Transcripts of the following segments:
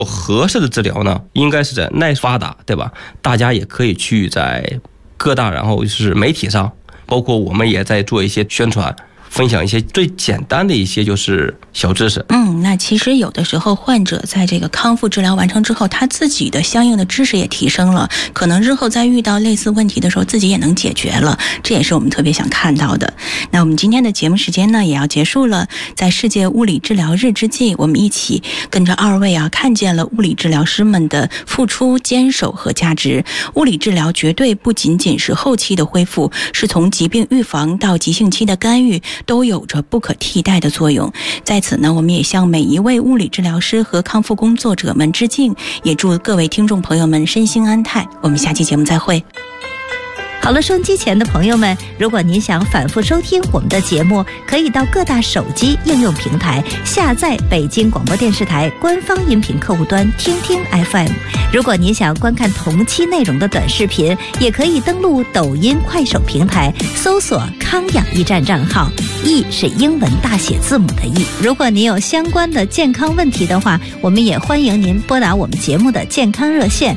合适的治疗呢，应该是在耐发达，对吧？大家也可以去在各大然后就是媒体上，包括我们也在做一些宣传，分享一些最简单的一些就是小知识。 那其实有的时候患者在这个康复治疗完成之后，他自己的相应的知识也提升了，可能日后在遇到类似问题的时候自己也能解决了，这也是我们特别想看到的。那我们今天的节目时间呢也要结束了，在世界物理治疗日之际，我们一起跟着二位看见了物理治疗师们的付出、坚守和价值。物理治疗绝对不仅仅是后期的恢复，是从疾病预防到急性期的干预都有着不可替代的作用。在此呢，我们也向每一位物理治疗师和康复工作者们致敬，也祝各位听众朋友们身心安泰。我们下期节目再会。 好了，收音机前的朋友们，如果您想反复收听我们的节目，可以到各大手机应用平台下载北京广播电视台官方音频客户端听听 FM。 如果您想观看同期内容的短视频，也可以登录抖音、快手平台搜索康养驿站账号，驿是英文大写字母的驿。如果您有相关的健康问题的话，我们也欢迎您拨打我们节目的健康热线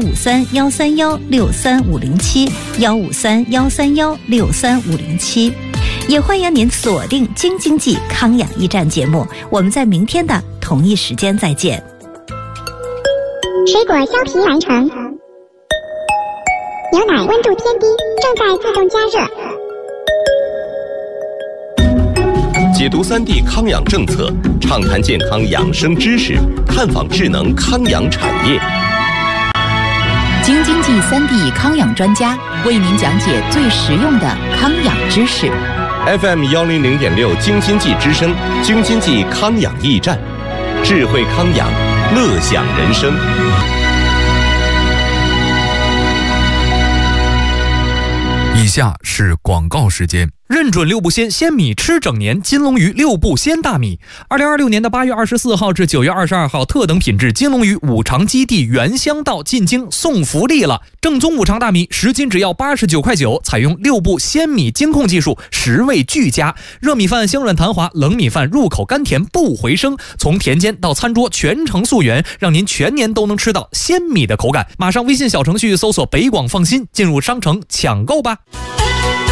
153-131-63507，153-131-63507，也欢迎您锁定京津冀康养驿站节目。我们在明天的同一时间再见。 水果削皮完成，牛奶温度偏低，正在自动加热。 解读3D 康养政策，畅谈健康养生知识，探访智能康养产业。 京津冀3D 康养专家为您讲解最实用的康养知识。 FM 100.6京津冀之声，京津冀康养驿站，智慧康养，乐享人生。 以下是广告时间。认准六步鲜鲜米，吃整年。金龙鱼六步鲜大米，2026年的8月24号至9月22号，特等品质金龙鱼五常基地原乡道进京送福利了。正宗五常大米10斤只要89块9，采用六步鲜米精控技术，食味俱佳。热米饭香软弹滑，冷米饭入口甘甜不回声。从田间到餐桌全程溯源，让您全年都能吃到鲜米的口感。马上微信小程序搜索北广放心，进入商城抢购吧。